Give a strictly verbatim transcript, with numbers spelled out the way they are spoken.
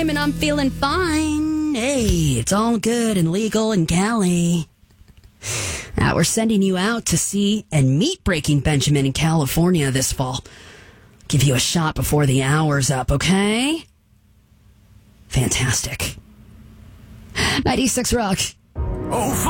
And I'm feeling fine. Hey, it's all good and legal in Cali. Now we're sending you out to see and meet Breaking Benjamin in California this fall. Give you a shot before the hour's up, okay? Fantastic. ninety-six Rock. Oh,